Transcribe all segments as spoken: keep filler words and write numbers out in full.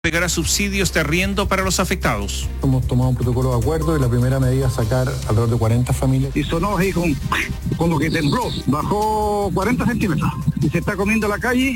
entregará subsidios de arriendo para los afectados. Hemos tomado un protocolo de acuerdo y la primera medida es sacar alrededor de cuarenta familias. Y sonó así con, como que tembló, bajó cuarenta centímetros y se está comiendo la calle.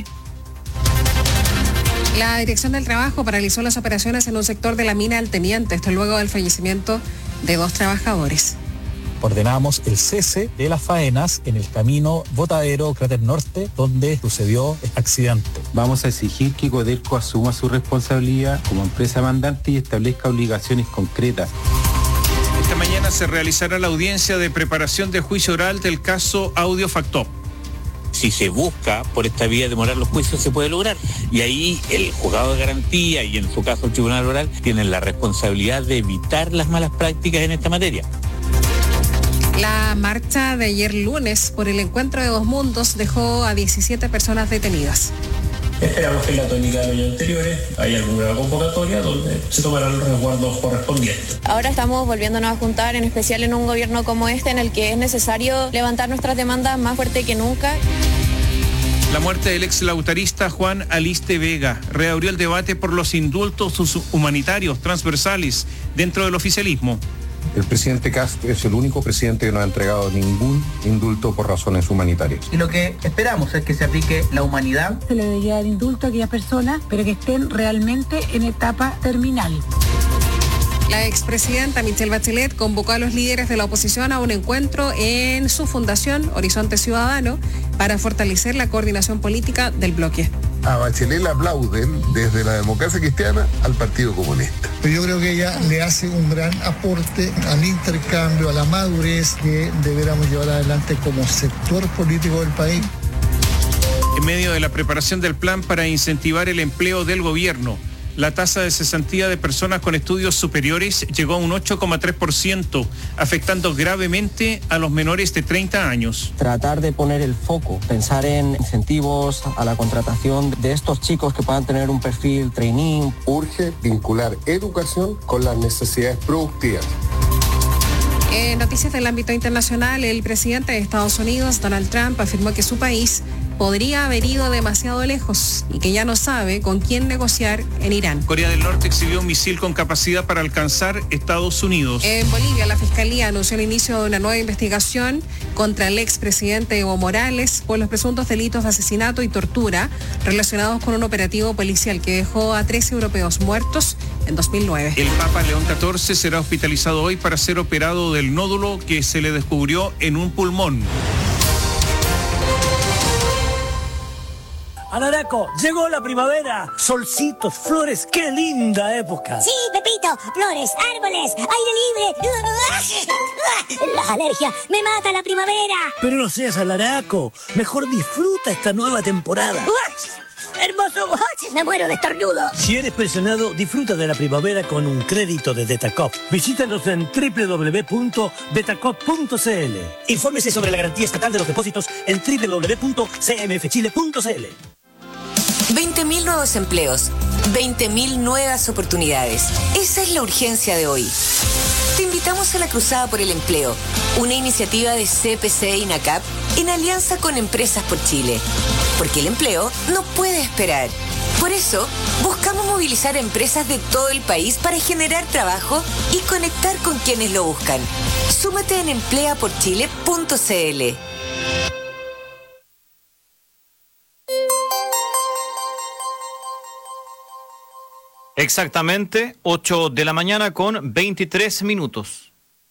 La Dirección del Trabajo paralizó las operaciones en un sector de la mina El Teniente, esto luego del fallecimiento de dos trabajadores. Ordenamos el cese de las faenas en el camino Botadero Cráter Norte, donde sucedió el accidente. Vamos a exigir que Codelco asuma su responsabilidad como empresa mandante y establezca obligaciones concretas. Esta mañana se realizará la audiencia de preparación del juicio oral del caso Audio Factop. Si se busca por esta vía demorar los juicios, se puede lograr. Y ahí el juzgado de garantía y en su caso el tribunal oral tienen la responsabilidad de evitar las malas prácticas en esta materia. La marcha de ayer lunes por el encuentro de dos mundos dejó a diecisiete personas detenidas. Esperamos que en la tónica de años anteriores haya alguna convocatoria donde se tomarán los resguardos correspondientes. Ahora estamos volviéndonos a juntar, en especial en un gobierno como este, en el que es necesario levantar nuestras demandas más fuerte que nunca. La muerte del ex lautarista Juan Aliste Vega reabrió el debate por los indultos humanitarios transversales dentro del oficialismo. El presidente Castro es el único presidente que no ha entregado ningún indulto por razones humanitarias. Y lo que esperamos es que se aplique la humanidad. Se le debería dar indulto a aquellas personas, pero que estén realmente en etapa terminal. La expresidenta Michelle Bachelet convocó a los líderes de la oposición a un encuentro en su fundación Horizonte Ciudadano para fortalecer la coordinación política del bloque. A Bachelet le aplauden desde la democracia cristiana al Partido Comunista. Pero yo creo que ella le hace un gran aporte al intercambio, a la madurez que deberíamos llevar adelante como sector político del país. En medio de la preparación del plan para incentivar el empleo del gobierno, la tasa de cesantía de personas con estudios superiores llegó a un ocho coma tres por ciento, afectando gravemente a los menores de treinta años. Tratar de poner el foco, pensar en incentivos a la contratación de estos chicos que puedan tener un perfil trainee. Urge vincular educación con las necesidades productivas. En noticias del ámbito internacional, el presidente de Estados Unidos, Donald Trump, afirmó que su país podría haber ido demasiado lejos y que ya no sabe con quién negociar en Irán. Corea del Norte exhibió un misil con capacidad para alcanzar Estados Unidos. En Bolivia, la Fiscalía anunció el inicio de una nueva investigación contra el expresidente Evo Morales por los presuntos delitos de asesinato y tortura relacionados con un operativo policial que dejó a trece europeos muertos en dos mil nueve. El Papa León catorce será hospitalizado hoy para ser operado del nódulo que se le descubrió en un pulmón. Alaraco, llegó la primavera. Solcitos, flores, qué linda época. Sí, Pepito, flores, árboles, aire libre. La alergia me mata la primavera. Pero no seas alaraco, mejor disfruta esta nueva temporada. ¡Hermoso! Me muero de estornudo. Si eres pensionado, disfruta de la primavera con un crédito de Detacop. Visítanos en doble u doble u doble u punto detacop punto c l. Infórmese sobre la garantía estatal de los depósitos en doble u doble u doble u punto c m f chile punto c l. veinte mil nuevos empleos, veinte mil nuevas oportunidades. Esa es la urgencia de hoy. Te invitamos a la Cruzada por el Empleo, una iniciativa de C P C e INACAP en alianza con Empresas por Chile. Porque el empleo no puede esperar. Por eso, buscamos movilizar empresas de todo el país para generar trabajo y conectar con quienes lo buscan. Súmate en emplea por chile punto c l. Exactamente, ocho de la mañana con veintitrés minutos.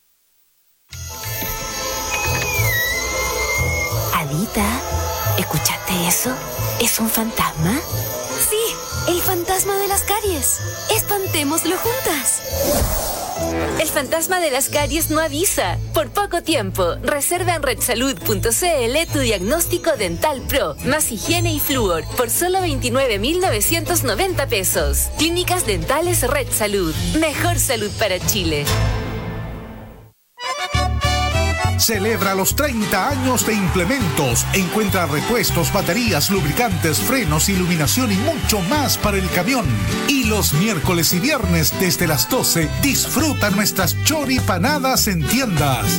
Adita, ¿escuchaste eso? ¿Es un fantasma? Sí, el fantasma de las caries. Espantémoslo juntas. El fantasma de las caries no avisa. Por poco tiempo, reserva en red salud punto c l tu diagnóstico dental pro, más higiene y flúor, por solo veintinueve mil novecientos noventa pesos. Clínicas Dentales Red Salud. Mejor salud para Chile. Celebra los treinta años de Implementos. Encuentra repuestos, baterías, lubricantes, frenos, iluminación y mucho más para el camión. Y los miércoles y viernes desde las doce, disfruta nuestras choripanadas en tiendas.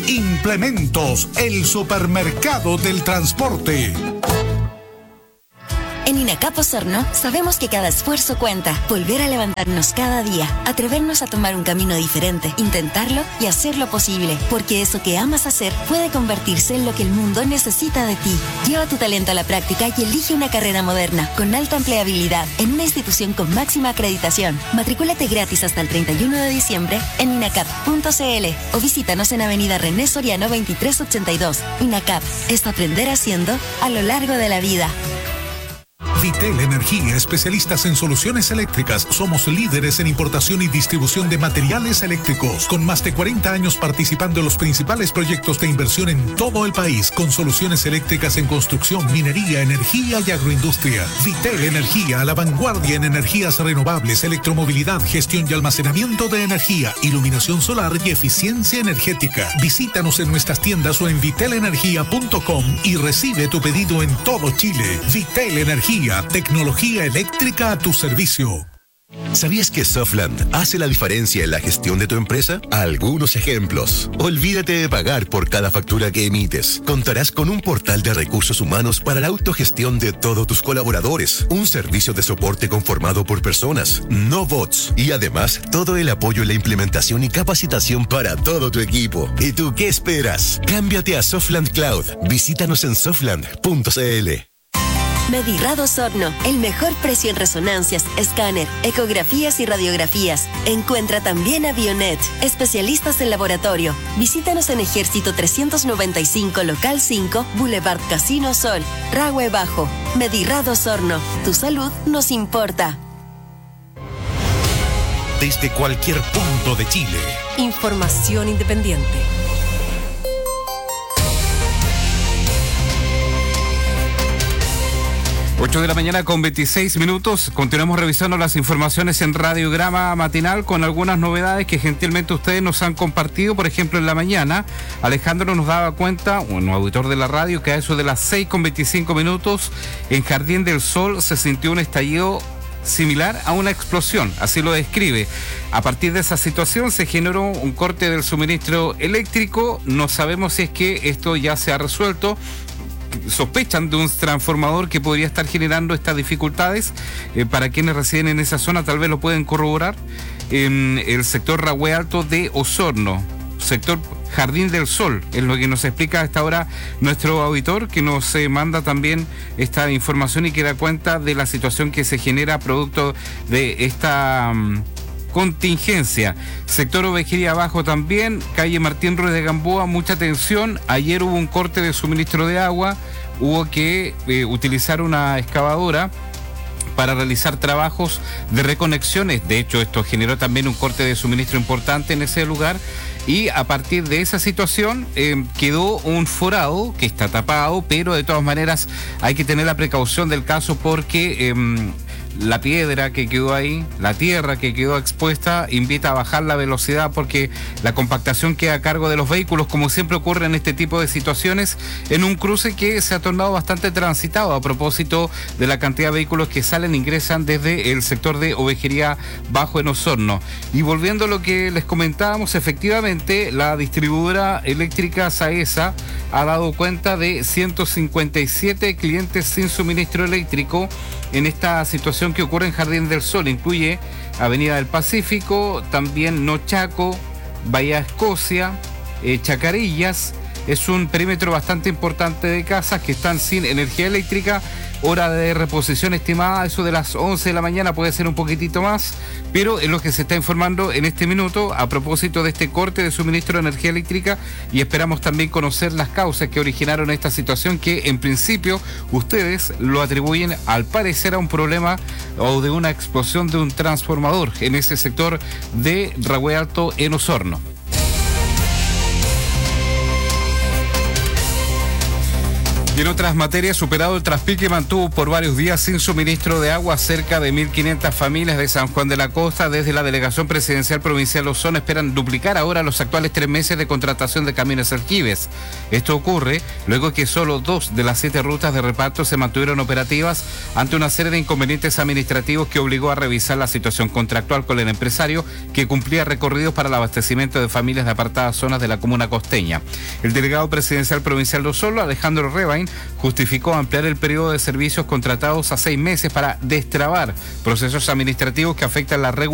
Implementos, el supermercado del transporte. En INACAP Osorno sabemos que cada esfuerzo cuenta. Volver a levantarnos cada día, atrevernos a tomar un camino diferente, intentarlo y hacerlo posible, porque eso que amas hacer puede convertirse en lo que el mundo necesita de ti. Lleva tu talento a la práctica y elige una carrera moderna, con alta empleabilidad, en una institución con máxima acreditación. Matricúlate gratis hasta el treinta y uno de diciembre en inacap punto c l o visítanos en Avenida René Soriano veintitrés ochenta y dos. INACAP es aprender haciendo a lo largo de la vida. Vitel Energía, especialistas en soluciones eléctricas. Somos líderes en importación y distribución de materiales eléctricos, con más de cuarenta años participando en los principales proyectos de inversión en todo el país, con soluciones eléctricas en construcción, minería, energía y agroindustria. Vitel Energía, a la vanguardia en energías renovables, electromovilidad, gestión y almacenamiento de energía, iluminación solar y eficiencia energética. Visítanos en nuestras tiendas o en vitel energía punto com y recibe tu pedido en todo Chile. Vitel Energía, tecnología eléctrica a tu servicio. ¿Sabías que Softland hace la diferencia en la gestión de tu empresa? Algunos ejemplos. Olvídate de pagar por cada factura que emites. Contarás con un portal de recursos humanos para la autogestión de todos tus colaboradores. Un servicio de soporte conformado por personas, no bots. Y además, todo el apoyo en la implementación y capacitación para todo tu equipo. ¿Y tú qué esperas? Cámbiate a Softland Cloud. Visítanos en softland punto c l. Medirrad Osorno, el mejor precio en resonancias, escáner, ecografías y radiografías. Encuentra también a Bionet, especialistas en laboratorio. Visítanos en Ejército trescientos noventa y cinco, Local cinco, Boulevard Casino Sol, Rahue Bajo. Medirrad Osorno, tu salud nos importa. Desde cualquier punto de Chile. Información independiente. ocho de la mañana con veintiséis minutos. Continuamos revisando las informaciones en Radiograma Matinal con algunas novedades que gentilmente ustedes nos han compartido. Por ejemplo, en la mañana, Alejandro nos daba cuenta, un auditor de la radio, que a eso de las seis con veinticinco minutos, en Jardín del Sol se sintió un estallido similar a una explosión, así lo describe. A partir de esa situación se generó un corte del suministro eléctrico. No sabemos si es que esto ya se ha resuelto. Sospechan de un transformador que podría estar generando estas dificultades. Eh, para quienes residen en esa zona tal vez lo pueden corroborar. En el sector Rahue Alto de Osorno, sector Jardín del Sol, es lo que nos explica a esta hora nuestro auditor, que nos eh, manda también esta información y que da cuenta de la situación que se genera producto de esta um, contingencia. Sector Ovejería Abajo también, calle Martín Ruiz de Gamboa, mucha tensión. Ayer hubo un corte de suministro de agua, hubo que eh, utilizar una excavadora para realizar trabajos de reconexiones. De hecho, esto generó también un corte de suministro importante en ese lugar. Y a partir de esa situación eh, quedó un forado que está tapado, pero de todas maneras hay que tener la precaución del caso porque eh, la piedra que quedó ahí, la tierra que quedó expuesta, invita a bajar la velocidad porque la compactación queda a cargo de los vehículos, como siempre ocurre en este tipo de situaciones, en un cruce que se ha tornado bastante transitado a propósito de la cantidad de vehículos que salen e ingresan desde el sector de Ovejería Bajo en Osorno. Y volviendo a lo que les comentábamos, efectivamente la distribuidora eléctrica Saesa ha dado cuenta de ciento cincuenta y siete clientes sin suministro eléctrico en esta situación que ocurre en Jardín del Sol. Incluye Avenida del Pacífico, también Nochaco, Bahía Escocia, eh, Chacarillas. Es un perímetro bastante importante de casas que están sin energía eléctrica. Hora de reposición estimada, eso de las once de la mañana, puede ser un poquitito más, pero es lo que se está informando en este minuto a propósito de este corte de suministro de energía eléctrica, y esperamos también conocer las causas que originaron esta situación, que en principio ustedes lo atribuyen al parecer a un problema o de una explosión de un transformador en ese sector de Rahue Alto en Osorno. Y en otras materias, superado el traspié, mantuvo por varios días sin suministro de agua cerca de mil quinientas familias de San Juan de la Costa. Desde la Delegación Presidencial Provincial Osorno esperan duplicar ahora los actuales tres meses de contratación de camiones aljibes. Esto ocurre luego que solo dos de las siete rutas de reparto se mantuvieron operativas ante una serie de inconvenientes administrativos que obligó a revisar la situación contractual con el empresario que cumplía recorridos para el abastecimiento de familias de apartadas zonas de la comuna costeña. El delegado presidencial provincial de Osorno, Alejandro Rebain, Volkswagen justificó ampliar el periodo de servicios contratados a seis meses para destrabar procesos administrativos que afectan la regularidad